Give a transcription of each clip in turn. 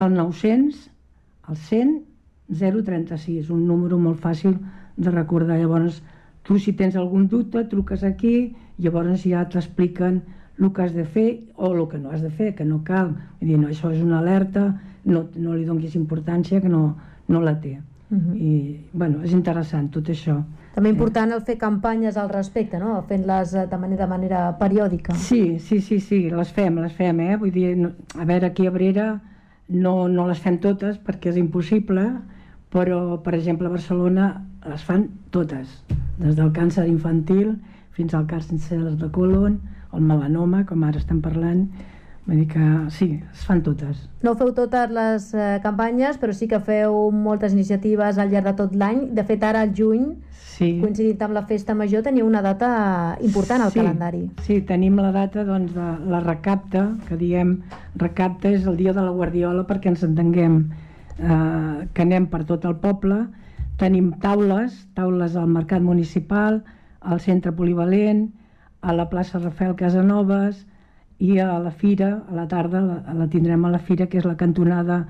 El 900, el 100, 036, un número molt fàcil de recordar. Llavors, tu si tens algun dubte, truques aquí, llavors ja t'expliquen el que has de fer o el que no has de fer, que no cal. Vull dir, no, això és una alerta, no li donis importància, que no la té. I, bueno, és interessant tot això. També important el fer campanyes al respecte, no? Fent-les de manera periòdica. Sí, les fem, Vull dir, a veure, aquí a Abrera no les fem totes perquè és impossible, però, per exemple, a Barcelona les fan totes, des del càncer infantil fins al càncer de colon, el melanoma, com ara estem parlant. Vull dir que sí, es fan totes. No feu totes les campanyes, però sí que feu moltes iniciatives al llarg de tot l'any. De fet, ara al juny, coincidint amb la festa major, teniu una data important al calendari. Sí, tenim la data de la recapta, que diem recapta és el dia de la Guardiola, perquè ens entenguem, que anem per tot el poble. Tenim taules al Mercat Municipal, al Centre Polivalent, a la plaça Rafael Casanovas, i a la fira, a la tarda, la tindrem a la fira, que és la cantonada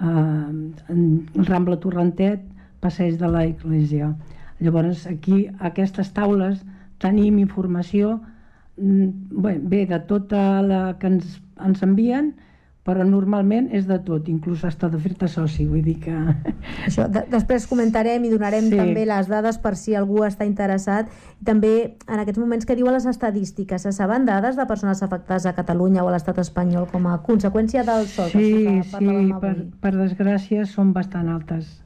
Rambla Torrentet, Passeig de la Iglesia. Llavors, aquí, a aquestes taules, tenim informació de tota la que ens envien, però normalment és de tot, inclús hasta de fer-te soci, vull dir que... Això, després comentarem i donarem també les dades per si algú està interessat. També, en aquests moments que diuen les estadístiques, se saben dades de persones afectades a Catalunya o a l'estat espanyol com a conseqüència del sol? Sí, per desgràcia són bastant altes.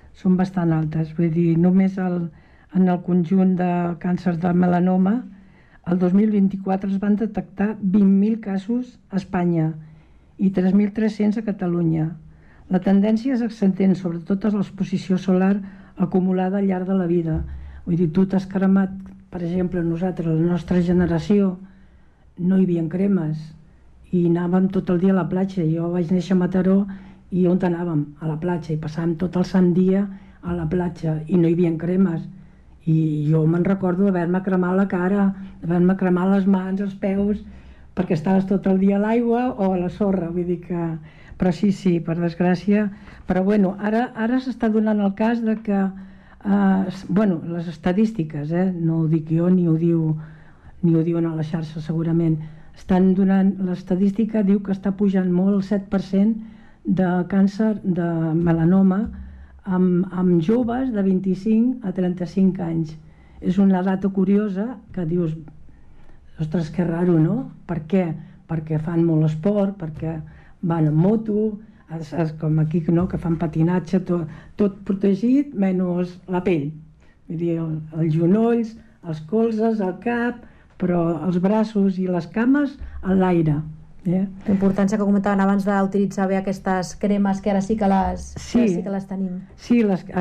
Vull dir, només en el conjunt de càncers de melanoma, el 2024 es van detectar 20.000 casos a Espanya i 3.300 a Catalunya. La tendència és ascendent, sobretot a l'exposició solar acumulada al llarg de la vida. Vull dir, tu t'has cremat, per exemple, nosaltres, la nostra generació, no hi havia cremes i anàvem tot el dia a la platja. Jo vaig néixer a Mataró i on anàvem? A la platja, i passàvem tot el sant dia a la platja i no hi havia cremes. I jo me'n recordo d'haver-me cremat la cara, d'haver-me cremat les mans, els peus, perquè estaves tot el dia a l'aigua o a la sorra, vull dir que... Però sí, per desgràcia. Però bueno, ara s'està donant el cas de que, les estadístiques, no ho dic jo, ni ho diuen a la xarxa segurament, estan donant, l'estadística diu que està pujant molt el 7% de càncer de melanoma amb joves de 25 a 35 anys. És una data curiosa que dius, ostres, que raro, no? Per què? Perquè fan molt esport, perquè van en moto, com aquí, no? Que fan patinatge, tot protegit, menys la pell. Vull dir, els genolls, els colzes, el cap, però els braços i les cames a l'aire. La importància que comentaven abans d'utilitzar bé aquestes cremes, que ara sí que les tenim. Sí,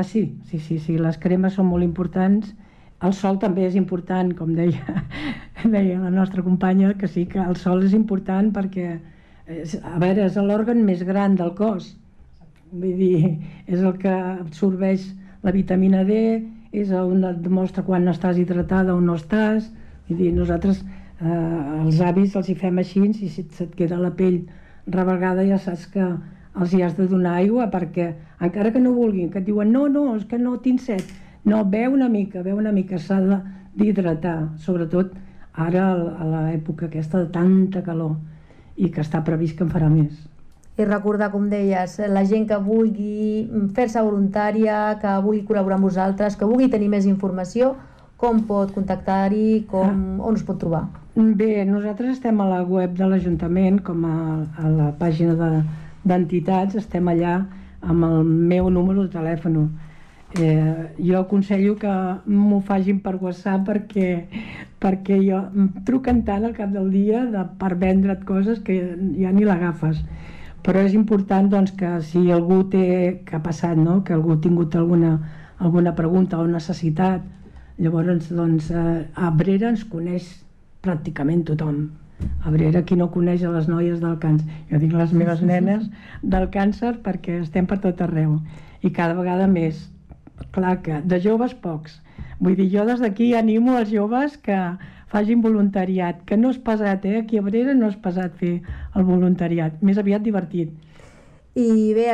les cremes són molt importants. El sol també és important, com deia la nostra companya, que sí que el sol és important perquè, a veure, és l'òrgan més gran del cos. Vull dir, és el que absorbeix la vitamina D, és on et demostra quan estàs hidratada o no estàs. Vull dir, nosaltres els avis els hi fem així, i si se't queda la pell rebegada ja saps que els hi has de donar aigua, perquè encara que no vulguin, que et diuen no, és que no tinc set. No, beu una mica, s'ha d'hidratar, sobretot ara a l'època aquesta de tanta calor i que està previst que en farà més. I recordar, com deies, la gent que vulgui fer-se voluntària, que vulgui col·laborar amb vosaltres, que vulgui tenir més informació, com pot contactar-hi, on us pot trobar? Bé, nosaltres estem a la web de l'Ajuntament, com a la pàgina d'entitats, estem allà amb el meu número de telèfon. Jo aconsello que m'ho facin per WhatsApp perquè jo em truquen tant al cap del dia per vendre't coses que ja ni l'agafes. Però és important que si algú té, que ha passat, que algú ha tingut alguna pregunta o necessitat, llavors a Abrera ens coneix pràcticament tothom. A Abrera, qui no coneix a les noies del càncer? Jo dic les meves nenes del càncer perquè estem per tot arreu i cada vegada més. Clar que de joves pocs. Vull dir, jo des d'aquí animo els joves que facin voluntariat, que no és pesat, aquí a Abrera no és pesat fer el voluntariat, més aviat divertit. I bé,